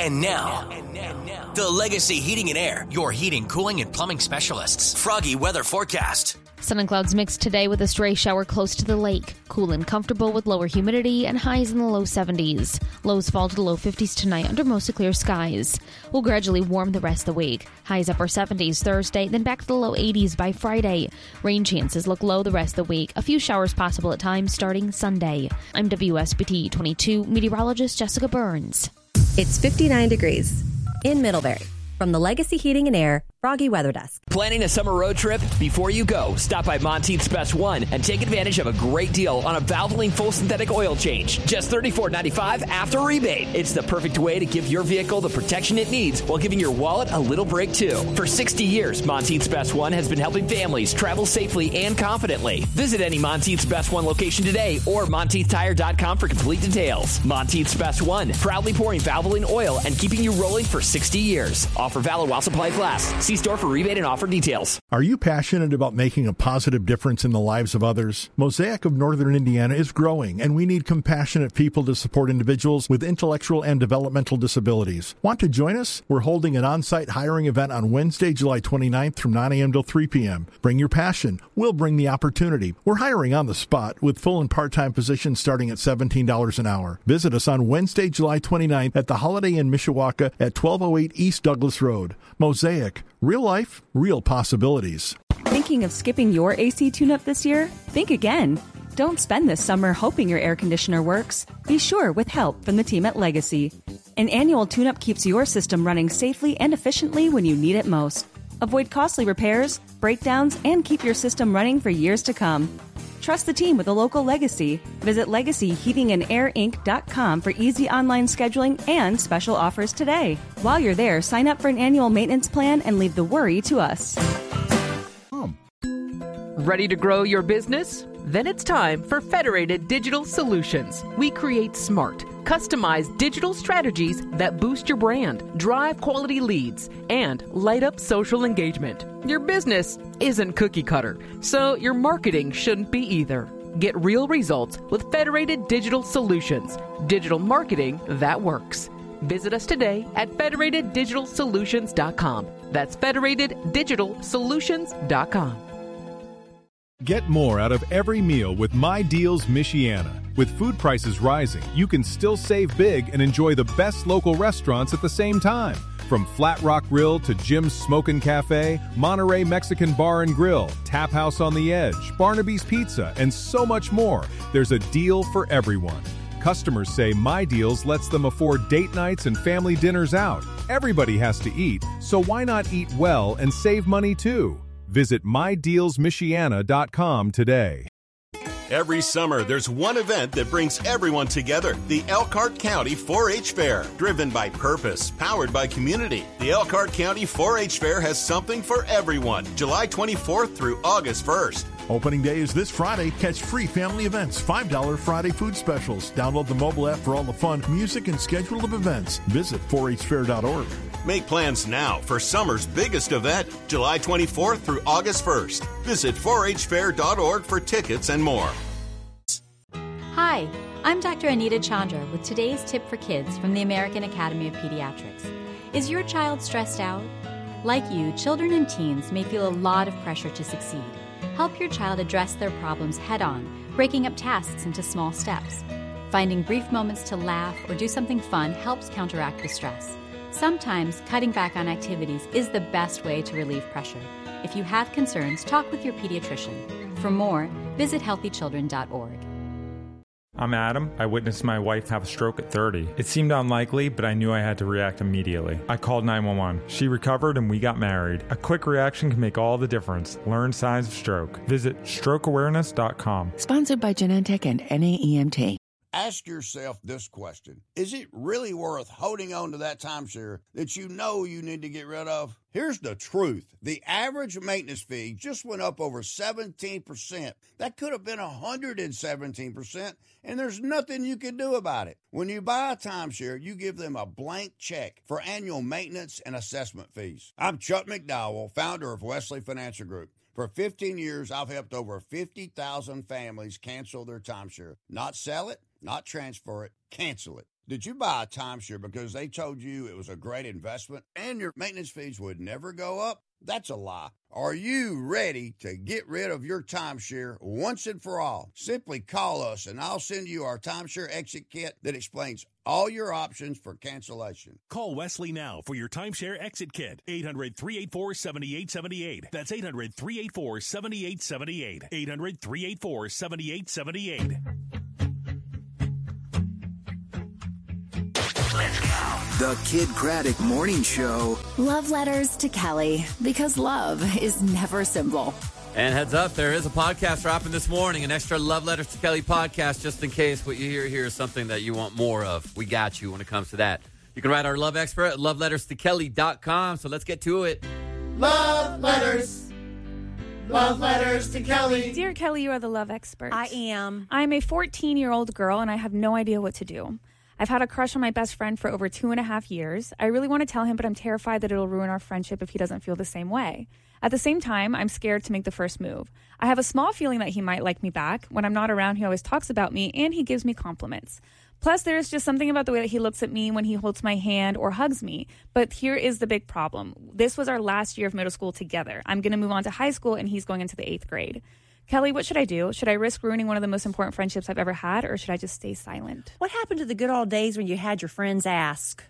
And now, the Legacy Heating and Air, your heating, cooling, and plumbing specialists. Froggy weather forecast. Sun and clouds mixed today with a stray shower close to the lake. Cool and comfortable with lower humidity and highs in the low 70s. Lows fall to the low 50s tonight under mostly clear skies. We'll gradually warm the rest of the week. Highs upper 70s Thursday, then back to the low 80s by Friday. Rain chances look low the rest of the week. A few showers possible at times starting Sunday. I'm WSBT 22 meteorologist Jessica Burns. It's 59 degrees in Middlebury. From the Legacy Heating and Air Froggy Weather Desk. Planning a summer road trip? Before you go, stop by Monteith's Best One and take advantage of a great deal on a Valvoline full synthetic oil change. Just $34.95 after rebate. It's the perfect way to give your vehicle the protection it needs while giving your wallet a little break too. For 60 years, Monteith's Best One has been helping families travel safely and confidently. Visit any Monteith's Best One location today or MonteithTire.com for complete details. Monteith's Best One, proudly pouring Valvoline oil and keeping you rolling for 60 years. Offer valid while supplies last. See store for rebate and offer details. Are you passionate about making a positive difference in the lives of others? Mosaic of Northern Indiana is growing, and we need compassionate people to support individuals with intellectual and developmental disabilities. Want to join us? We're holding an on-site hiring event on Wednesday, July 29th from 9 a.m. till 3 p.m. Bring your passion. We'll bring the opportunity. We're hiring on the spot with full and part-time positions starting at $17 an hour. Visit us on Wednesday, July 29th at the Holiday Inn Mishawaka at 1208 East Douglas Road. Mosaic. Real life, real possibilities. Thinking of skipping your AC tune-up this year? Think again. Don't spend this summer hoping your air conditioner works. Be sure with help from the team at Legacy. An annual tune-up keeps your system running safely and efficiently when you need it most. Avoid costly repairs, breakdowns, and keep your system running for years to come. Trust the team with a local Legacy. Visit LegacyHeatingandAirInc.com for easy online scheduling and special offers today. While you're there, sign up for an annual maintenance plan and leave the worry to us. Ready to grow your business? Then it's time for Federated Digital Solutions. We create smart, customized digital strategies that boost your brand, drive quality leads, and light up social engagement. Your business isn't cookie cutter, so your marketing shouldn't be either. Get real results with Federated Digital Solutions. Digital marketing that works. Visit us today at federateddigitalsolutions.com. That's federateddigitalsolutions.com. Get more out of every meal with My Deals Michiana. With food prices rising, you can still save big and enjoy the best local restaurants at the same time. From Flat Rock Grill to Jim's Smokin' Cafe, Monterey Mexican Bar and Grill, Tap House on the Edge, Barnaby's Pizza, and so much more, there's a deal for everyone. Customers say My Deals lets them afford date nights and family dinners out. Everybody has to eat, so why not eat well and save money too? Visit MyDealsMichiana.com today. Every summer, there's one event that brings everyone together. The Elkhart County 4-H Fair, driven by purpose, powered by community. The Elkhart County 4-H Fair has something for everyone, July 24th through August 1st. Opening day is this Friday. Catch free family events, $5 Friday food specials. Download the mobile app for all the fun, music, and schedule of events. Visit 4hfair.org. Make plans now for summer's biggest event, July 24th through August 1st. Visit 4hfair.org for tickets and more. Hi, I'm Dr. Anita Chandra with today's tip for kids from the American Academy of Pediatrics. Is your child stressed out? Like you, children and teens may feel a lot of pressure to succeed. Help your child address their problems head-on, breaking up tasks into small steps. Finding brief moments to laugh or do something fun helps counteract the stress. Sometimes cutting back on activities is the best way to relieve pressure. If you have concerns, talk with your pediatrician. For more, visit healthychildren.org. I'm Adam. I witnessed my wife have a stroke at 30. It seemed unlikely, but I knew I had to react immediately. I called 911. She recovered and we got married. A quick reaction can make all the difference. Learn signs of stroke. Visit strokeawareness.com. Sponsored by Genentech and NAEMT. Ask yourself this question. Is it really worth holding on to that timeshare that you know you need to get rid of? Here's the truth. The average maintenance fee just went up over 17%. That could have been 117%, and there's nothing you can do about it. When you buy a timeshare, you give them a blank check for annual maintenance and assessment fees. I'm Chuck McDowell, founder of Wesley Financial Group. For 15 years, I've helped over 50,000 families cancel their timeshare. Not sell it, not transfer it, cancel it. Did you buy a timeshare because they told you it was a great investment and your maintenance fees would never go up? That's a lie. Are you ready to get rid of your timeshare once and for all? Simply call us and I'll send you our timeshare exit kit that explains all your options for cancellation. Call Wesley now for your timeshare exit kit. 800-384-7878. That's 800-384-7878. 800-384-7878. The Kid Craddock Morning Show. Love letters to Kelly, because love is never simple. And heads up, there is a podcast dropping this morning, an extra Love Letters to Kelly podcast, just in case what you hear here is something that you want more of. We got you when it comes to that. You can write our love expert at loveletterstokelly.com. So let's get to it. Love letters. Love letters to Kelly. Dear Kelly, you are the love expert. I am. I'm a 14-year-old girl, and I have no idea what to do. I've had a crush on my best friend for over 2.5 years. I really want to tell him, but I'm terrified that it'll ruin our friendship if he doesn't feel the same way. At the same time, I'm scared to make the first move. I have a small feeling that he might like me back. When I'm not around, he always talks about me, and he gives me compliments. Plus, there's just something about the way that he looks at me when he holds my hand or hugs me. But here is the big problem. This was our last year of middle school together. I'm going to move on to high school, and he's going into the 8th grade. Kelly, what should I do? Should I risk ruining one of the most important friendships I've ever had, or should I just stay silent? What happened to the good old days when you had your friends ask?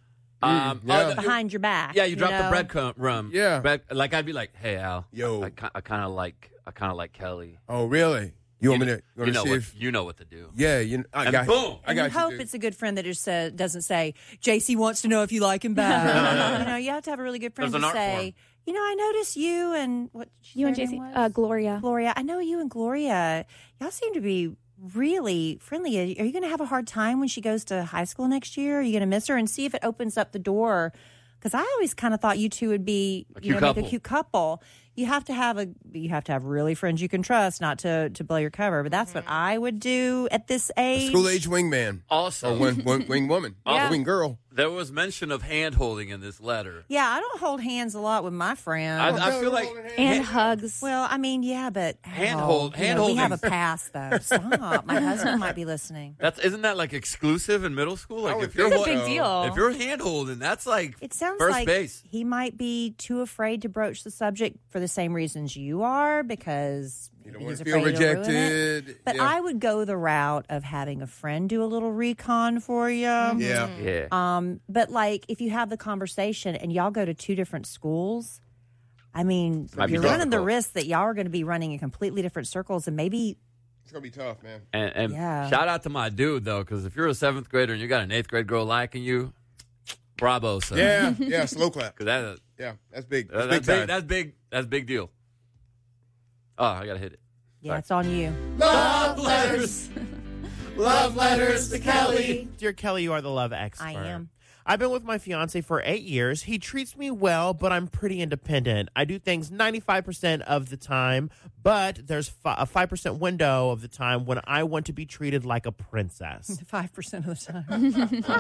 Behind your back. Yeah, you dropped the breadcrumb. Yeah. Like, I'd be like, hey, Al. Yo. I kind of like Kelly. Oh, really? You want me to see if... You know what to do. Yeah, I got boom. I got you hope it's a good friend that just doesn't say, JC wants to know if you like him back. You have to have a really good friend to say, I noticed you and what you and JC, Gloria. Gloria, I know you and Gloria. Y'all seem to be really friendly. Are you going to have a hard time when she goes to high school next year? Are you going to miss her? And see if it opens up the door. Because I always kind of thought you two would be a cute couple. You have to have really friends you can trust, not to blow your cover. But that's what I would do at this age. A school-age wingman. Also. Or wing woman. Wing girl. There was mention of hand-holding in this letter. Yeah, I don't hold hands a lot with my friends. I feel like... And hugs. Well, I mean, yeah, but... Hand-holding. We have a pass, though. Stop. My husband might be listening. Isn't that, like, exclusive in middle school? Like, it's a big deal. If you're hand-holding, that's, like, it sounds first like base. He might be too afraid to broach the subject for the same reasons you are, because... You don't want to feel rejected. But I would go the route of having a friend do a little recon for you. Yeah. But like if you have the conversation and y'all go to 2 different schools, I mean, you're running the risk that y'all are going to be running in completely different circles, and maybe it's going to be tough, man. And shout out to my dude though, because if you're a 7th grader and you got an 8th grade girl liking you, bravo, son. Yeah, slow clap. Because that's big. That's big. That's big deal. Oh, I got to hit it. Yeah, it's on you. Love letters. Love letters to Kelly. Dear Kelly, you are the love expert. I am. I've been with my fiance for 8 years. He treats me well, but I'm pretty independent. I do things 95% of the time, but there's a 5% window of the time when I want to be treated like a princess. 5% of the time.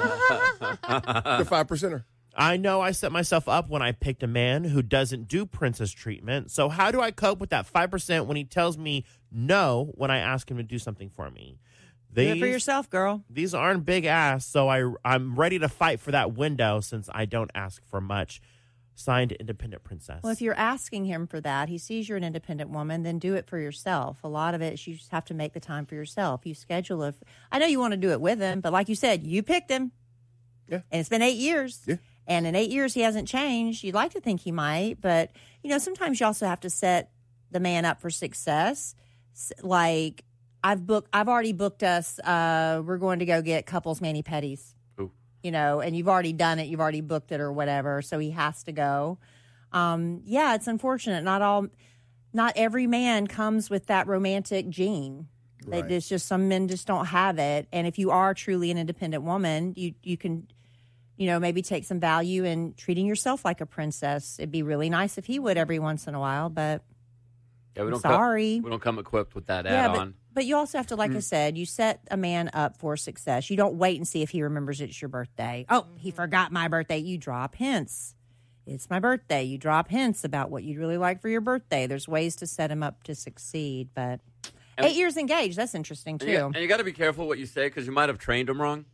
The 5%er. I know I set myself up when I picked a man who doesn't do princess treatment. So how do I cope with that 5% when he tells me no when I ask him to do something for me? Do it for yourself, girl. These aren't big ass, so I'm ready to fight for that window since I don't ask for much. Signed, Independent Princess. Well, if you're asking him for that, he sees you're an independent woman, then do it for yourself. A lot of it, you just have to make the time for yourself. You schedule I know you want to do it with him, but like you said, you picked him. Yeah. And it's been 8 years. Yeah. And in 8 years, he hasn't changed. You'd like to think he might, but, sometimes you also have to set the man up for success. Like, I've already booked us, we're going to go get couples mani-pedis. Ooh. And you've already done it. You've already booked it or whatever, so he has to go. Yeah, it's unfortunate. Not every man comes with that romantic gene. Right. There's just some men just don't have it. And if you are truly an independent woman, you can... maybe take some value in treating yourself like a princess. It'd be really nice if he would every once in a while, but we don't sorry. We don't come equipped with that add-on. But you also have to, like I said, you set a man up for success. You don't wait and see if he remembers it's your birthday. Oh, he forgot my birthday. You drop hints. It's my birthday. You drop hints about what you'd really like for your birthday. There's ways to set him up to succeed, but 8 years engaged, that's interesting, too. And you got to be careful what you say because you might have trained him wrong.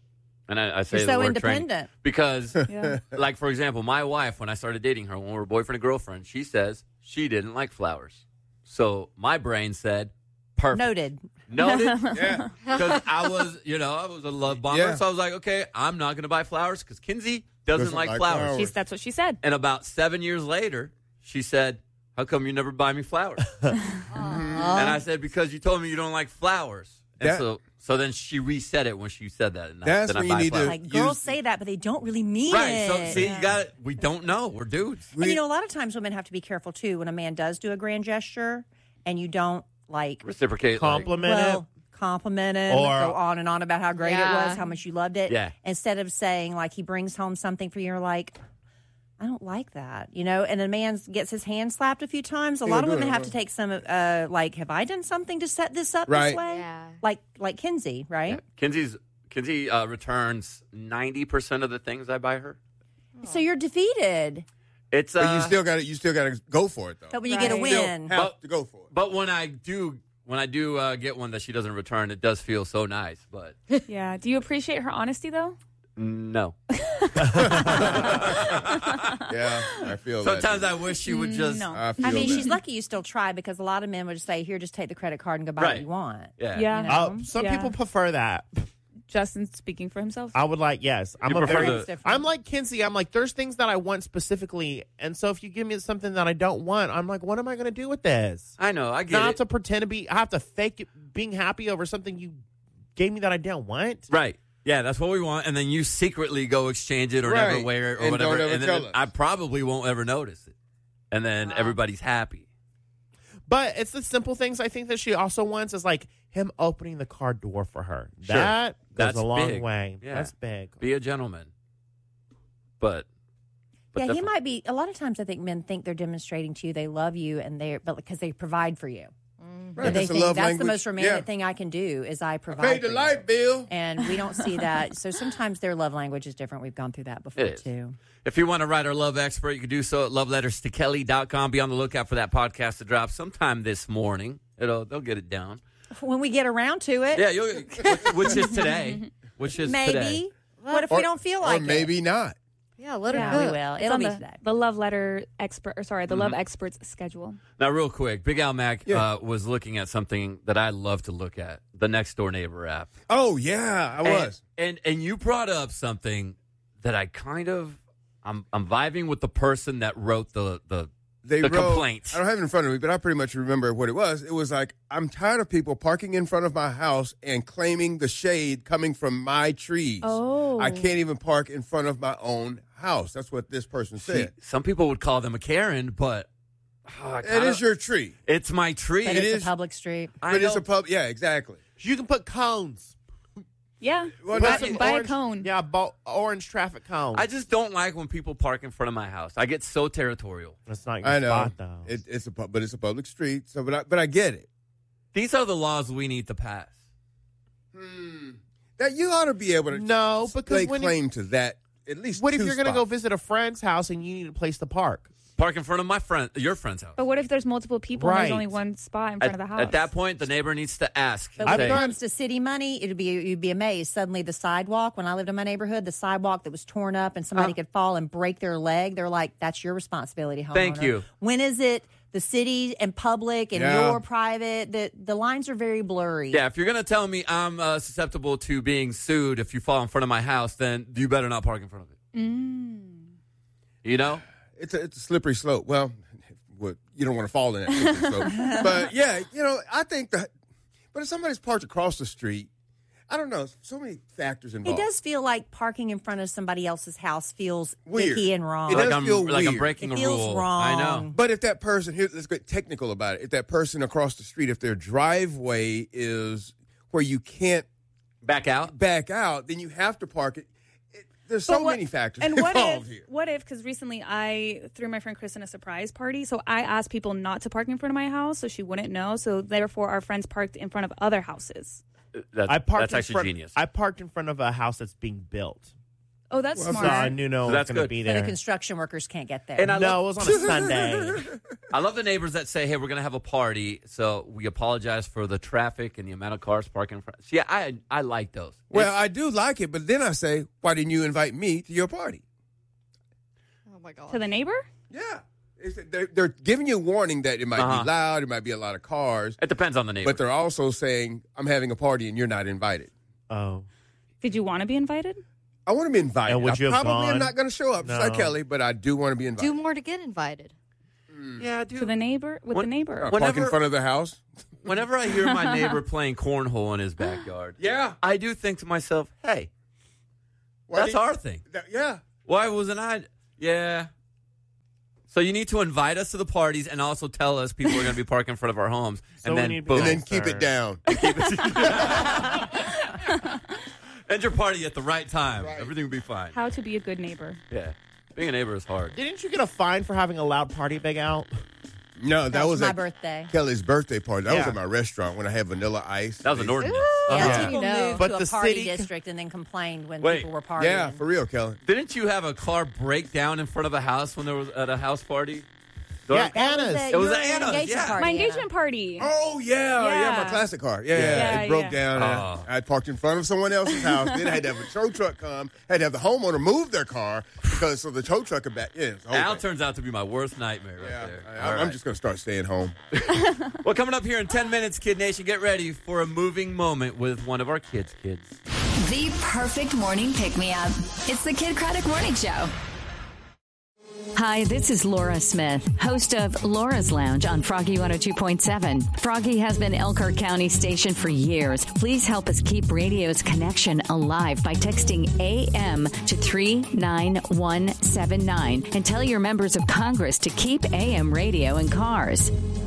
And I say You're the so word independent. training because, Yeah. like, for example, my wife, when I started dating her, when we were boyfriend and girlfriend, she says she didn't like flowers. So my brain said, perfect. Noted. Yeah. Because I was a love bomber. Yeah. So I was like, okay, I'm not going to buy flowers because Kinsey doesn't like flowers. That's what she said. And about 7 years later, she said, how come you never buy me flowers? And I said, because you told me you don't like flowers. And so then she reset it when she said that. And That's then when I you need flowers. to Like, girls say that, but they don't really mean Right. it. So see, you got it. We don't know. We're dudes. And, a lot of times women have to be careful, too, when a man does do a grand gesture and you don't, reciprocate. Compliment it. Compliment him, Or- go on and on about how great it Yeah. was, how much you loved it. Yeah. Instead of saying, like, he brings home something for you, you're like, I don't like that, and a man gets his hand slapped a few times. A lot of women have to take some, have I done something to set this up Right. this way? Yeah. Like Kinsey, right? Yeah. Kinsey returns 90% of the things I buy her. So you're defeated. It's But you still got to go for it though. But when you get a You still win, have to go for it. But when I do get one that she doesn't return, it does feel so nice. But Yeah. Do you appreciate her honesty, though? no. Yeah, I feel that. Sometimes I wish she would just. No. I feel I mean, that. she's lucky you still try because a lot of men would just say, here, just take the credit card and go buy what Right. you want. Yeah. Yeah. You know? Some Yeah. people prefer that. Justin speaking for himself. I would like, yes. I'm You a prefer very, the- I'm like Kinsey. I'm like, there's things that I want specifically. And so if you give me something that I don't want, I'm like, what am I going to do with this? I know. I get Not it. to pretend to be, I have to fake it, being happy over something you gave me that I don't want. Right. Yeah, that's what we want. And then you secretly go exchange it or Right. never wear it or And whatever. don't ever and then tell us. I probably won't ever notice it. And then everybody's happy. But it's the simple things I think that she also wants is like him opening the car door for her. Sure. That goes That's a long big. way. Yeah. That's big. Be a gentleman. But Yeah, he definitely- might be. A lot of times, I think men think they're demonstrating to you they love you, but because they provide for you, Right, they that's a think love that's the language. most romantic Yeah. thing I can do is I provide. Paid the for light you. bill. And we don't see that. So sometimes their love language is different. We've gone through that before It is. too. If you want to write our love expert, you can do so at loveletterstokelly.com. Be on the lookout for that podcast to drop sometime this morning. They'll get it down. When we get around to it, Yeah, which is today. Which is maybe. today. What if we don't feel like or maybe not. Yeah, let her Yeah. cook. We will. It's It'll on be the, today. the love letter expert, the love experts schedule. Now, real quick, Big Al Mac Yeah. was looking at something that I love to look at, the Next Door Neighbor app. Oh yeah, I was. And you brought up something that I kind of I'm vibing with the person that wrote the They the wrote, complaint. I don't have it in front of me, but I pretty much remember what it was. It was like, I'm tired of people parking in front of my house and claiming the shade coming from my trees. Oh. I can't even park in front of my own house. That's what this person See, said. some people would call them a Karen, but It is your tree. It's my tree. But It it's is- a public street. But it's a pub. Yeah, exactly. You can put cones. Yeah. Well, buy, not- buy a orange- cone. Yeah, orange traffic cones. I just don't like when people park in front of my house. I get so territorial. That's not your I know. spot, though. It's a pub, but it's a public street. So, but I get it. These are the laws we need to pass. That you ought to be able to No, because lay when claim to that at least. What if two you're going to go spots. visit a friend's house and you need a place to park? Park in front of your friend's house. But what if there's multiple people and Right. there's only one spot in front of the house? At that point, the neighbor needs to ask. But when Say, it comes to city money, you'd be amazed. Suddenly, the sidewalk, when I lived in my neighborhood, the sidewalk that was torn up and somebody could fall and break their leg, they're like, that's your responsibility, homeowner. Thank you. When is it the city and public and Yeah. your private? The lines are very blurry. yeah, if you're going to tell me I'm susceptible to being sued if you fall in front of my house, then you better not park in front of it. You know? It's a slippery slope. Well, you don't want to fall in that slippery slope. But yeah, I think that. But if somebody's parked across the street, I don't know. So many factors It involved. does feel like parking in front of somebody else's house feels Weird. icky and wrong. It Like does feel I'm weird. breaking It a feels rule. wrong. I know. But if that person here, let's get technical about it. If that person across the street, if their driveway is where you can't back out, then you have to park it. There's so many factors And what involved if, here. what if, because recently I threw my friend Kristen a surprise party, so I asked people not to park in front of my house so she wouldn't know, so therefore our friends parked in front of other houses. That's I parked actually in front, genius. I parked in front of a house that's being built. Oh, that's So smart. I knew no one was that's going to good. be So the there. construction workers can't get there. And I No, it love, was on a Sunday. I love the neighbors that say, hey, we're going to have a party, so we apologize for the traffic and the amount of cars parking in front. See, I like those. Well, I do like it, but then I say, why didn't you invite me to your party? Oh, my God. To the neighbor? Yeah. They're giving you a warning that it might be loud, it might be a lot of cars. It depends on the neighbor. But they're also saying, I'm having a party and you're not invited. Oh. Did you want to be invited? I want to be invited. And would you I have probably am gone? not going to show up, just like No. Kelly, but I do want to be invited. Do more to get invited. Yeah, I do. To the neighbor? With the neighbor? Park in front of the house. Whenever I hear my neighbor playing cornhole in his backyard, I do think to myself, hey, that's our thing. Yeah. Why wasn't I? Yeah. So you need to invite us to the parties and also tell us people are going to be parking in front of our homes. So and we then need boom. And then keep it down. End your party at the right time. Everything will be fine. How to be a good neighbor. Yeah. Being a neighbor is hard. Didn't you get a fine for having a loud party Big Al? No, that was my at birthday. Kelly's birthday party. That was Yeah. at my restaurant when I had vanilla ice. That was an ordinance. Yeah, that's Yeah. when you moved But to a the party city- district and then complained when Wait. people were partying. Yeah, for real, Kelly. Didn't you have a car break down in front of a house when there was at a house party? Yeah, That was Anna's. at It was your at Anna's, engagement yeah. party, My Anna. engagement party. Oh, yeah, my classic car. Yeah. It broke down. Oh. I parked in front of someone else's house. Then I had to have a tow truck come. Had to have the homeowner move their car because so the tow truck could back. Yeah, it's the whole Al thing. turns out to be my worst nightmare right there. All I'm right. just going to start staying home. Well, coming up here in 10 minutes, Kid Nation, get ready for a moving moment with one of our kids. The perfect morning pick-me-up. It's the Kid Craddock Morning Show. Hi, this is Laura Smith, host of Laura's Lounge on Froggy 102.7. Froggy has been Elkhart County station for years. Please help us keep radio's connection alive by texting AM to 39179 and tell your members of Congress to keep AM radio in cars.